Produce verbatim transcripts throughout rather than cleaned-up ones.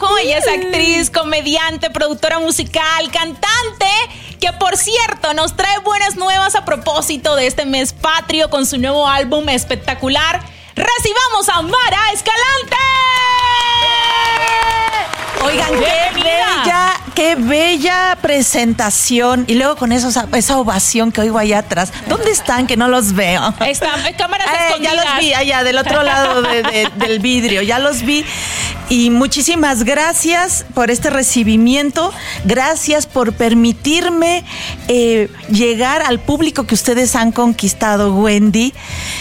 Rojo. Ella es actriz, comediante, productora musical, cantante, que por cierto nos trae buenas nuevas a propósito de este mes patrio con su nuevo álbum espectacular. Recibamos a Mara Escalante. Oigan, qué bella, qué bella presentación. Y luego con esos, esa ovación que oigo allá atrás. ¿Dónde están? Que no los veo. Están en cámaras eh, escondidas. Ya los vi allá del otro lado de, de, del vidrio. Ya los vi. Y muchísimas gracias por este recibimiento. Gracias por permitirme eh, llegar al público que ustedes han conquistado, Wendy.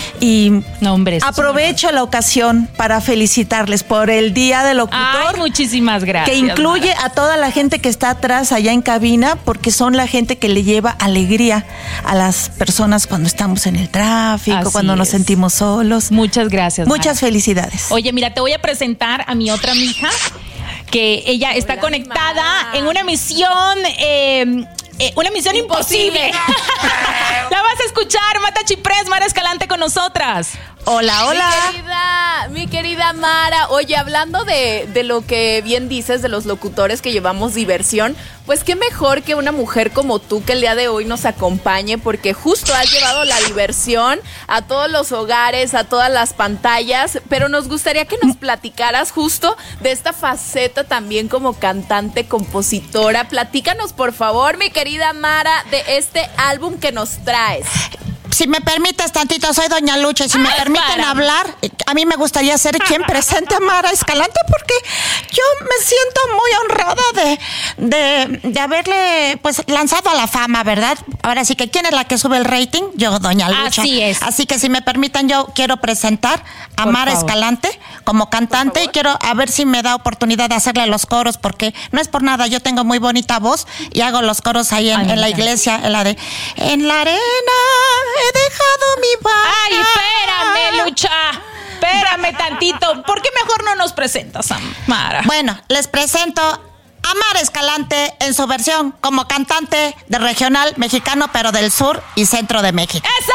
Y no, hombre, aprovecho la ocasión para felicitarles por el Día del Locutor. Ay, muchísimas gracias. Que incluye Mara. A toda la gente que está atrás allá en cabina, porque son la gente que le lleva alegría a las personas cuando estamos en el tráfico, Así cuando es. Nos sentimos solos. Muchas gracias, Muchas Mara. felicidades. Oye, mira, te voy a presentar a mi otra mija, que ella está Hola, conectada Mara. En una misión... Eh, Eh, una misión imposible. imposible. La vas a escuchar, Mata Chiprés, Mara Escalante con nosotras. Hola, hola. Mi querida, mi querida Mara. Oye, hablando de, de lo que bien dices de los locutores que llevamos diversión, pues qué mejor que una mujer como tú que el día de hoy nos acompañe, porque justo has llevado la diversión a todos los hogares, a todas las pantallas, pero nos gustaría que nos platicaras justo de esta faceta también como cantante, compositora. Platícanos, por favor, mi querida Mara, de este álbum que nos traes. Si me permites tantito, soy Doña Lucha, y si Ay, me permiten para. hablar, a mí me gustaría ser quien presente a Mara Escalante, porque yo me siento muy honrada de, de, de haberle pues lanzado a la fama, ¿verdad? Ahora sí que ¿quién es la que sube el rating? Yo, Doña Lucha. Así es. Así que si me permiten, yo quiero presentar a Por Mara favor. Escalante como cantante, y quiero a ver si me da oportunidad de hacerle los coros, porque no es por nada, yo tengo muy bonita voz y hago los coros ahí en, Ay, en la iglesia, en la de En la arena he dejado mi barca. Ay, espérame, Lucha. Espérame tantito. ¿Por qué mejor no nos presentas a Mara? Bueno, les presento a Mara Escalante en su versión como cantante de regional mexicano, pero del sur y centro de México. ¡Eso,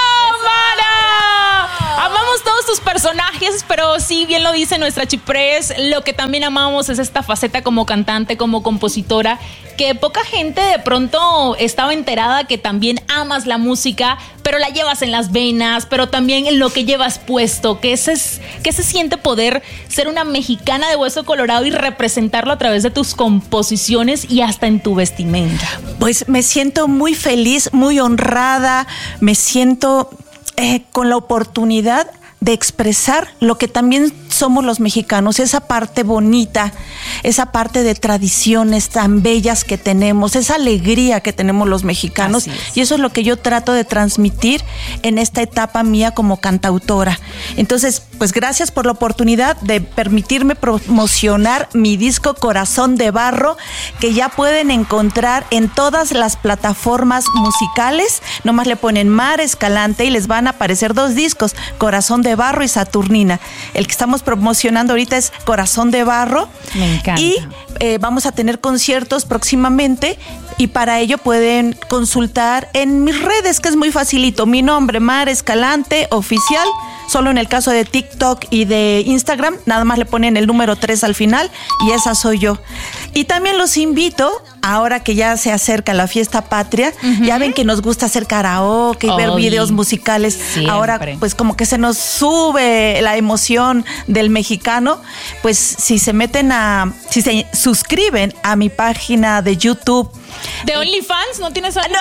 Mara! Amamos todos tus personajes, pero sí, bien lo dice nuestra Chiprés, lo que también amamos es esta faceta como cantante, como compositora, que poca gente de pronto estaba enterada que también amas la música, pero la llevas en las venas, pero también en lo que llevas puesto, que, ese es, que se siente poder ser una mexicana de hueso colorado y representarlo a través de tus composiciones y hasta en tu vestimenta. Pues me siento muy feliz, muy honrada, me siento eh, con la oportunidad de expresar lo que también somos los mexicanos, esa parte bonita, esa parte de tradiciones tan bellas que tenemos, esa alegría que tenemos los mexicanos, y eso es lo que yo trato de transmitir en esta etapa mía como cantautora. Entonces, pues gracias por la oportunidad de permitirme promocionar mi disco Corazón de Barro, que ya pueden encontrar en todas las plataformas musicales. Nomás le ponen Mara Escalante y les van a aparecer dos discos, Corazón de Barro y Saturnina. El que estamos promocionando ahorita es Corazón de Barro. Me encanta. Y eh, vamos a tener conciertos próximamente, y para ello pueden consultar en mis redes, que es muy facilito. Mi nombre, Mara Escalante Oficial. Solo en el caso de TikTok y de Instagram, nada más le ponen el número tres al final y esa soy yo. Y también los invito, ahora que ya se acerca la fiesta patria, uh-huh. ya ven que nos gusta hacer karaoke y oh, ver videos musicales. Siempre. Ahora pues como que se nos sube la emoción del mexicano. Pues si se meten a, si se suscriben a mi página de YouTube. ¿De OnlyFans? ¿No tienes OnlyFans?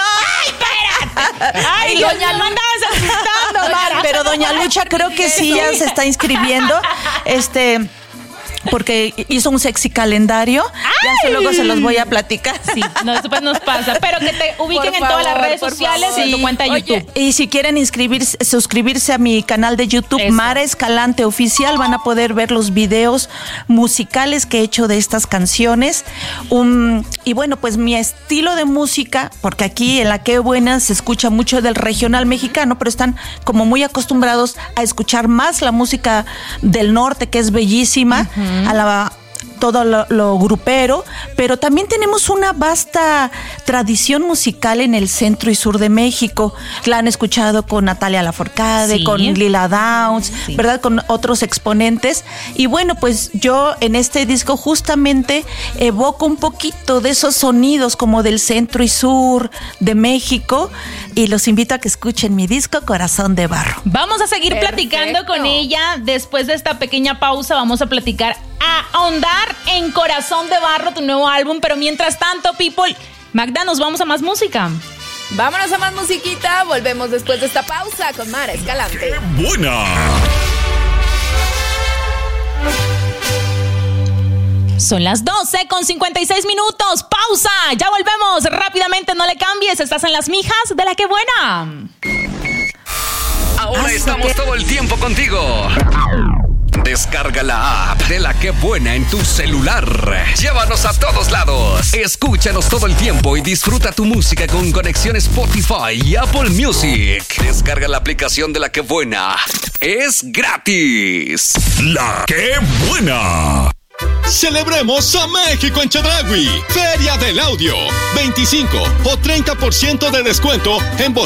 ¡No! ¡Espérate! ¡Ay, Dios, doña Lu- andabas asustando, Mara! Pero doña Lucha creo que sí ya se está inscribiendo. Este... porque hizo un sexy calendario. ¡Ay! Ya se, luego se los voy a platicar. Sí, no, después nos pasa. Pero que te ubiquen por en favor, todas las redes sociales y en tu cuenta de Oye, YouTube. Y si quieren inscribirse, suscribirse a mi canal de YouTube, Eso. Mara Escalante Oficial, van a poder ver los videos musicales que he hecho de estas canciones. Um, y bueno, pues mi estilo de música, porque aquí en La Qué Buena se escucha mucho del regional mexicano, pero están como muy acostumbrados a escuchar más la música del norte, que es bellísima. Uh-huh. A la todo lo, lo grupero, pero también tenemos una vasta tradición musical en el centro y sur de México. La han escuchado con Natalia Lafourcade, sí. con Lila Downs, sí. ¿verdad? Con otros exponentes. Y bueno, pues yo en este disco justamente evoco un poquito de esos sonidos como del centro y sur de México, y los invito a que escuchen mi disco Corazón de Barro. Vamos a seguir Perfecto. platicando con ella. Después de esta pequeña pausa vamos a platicar, a ahondar en Corazón de Barro, tu nuevo álbum. Pero mientras tanto, people, Magda, nos vamos a más música. Vámonos a más musiquita. Volvemos después de esta pausa con Mara Escalante. ¡Qué buena! Son las doce con cincuenta y seis minutos. ¡Pausa! Ya volvemos rápidamente. No le cambies. Estás en Las Mijas de La Que Buena. Ahora estamos todo el tiempo contigo. Descarga la app de La Que Buena en tu celular. Llévanos a todos lados. Escúchanos todo el tiempo y disfruta tu música con conexión Spotify y Apple Music. Descarga la aplicación de La Que Buena. Es gratis. La Que Buena. Celebremos a México en Chedraui. Feria del Audio. veinticinco o treinta por ciento de descuento en bocinas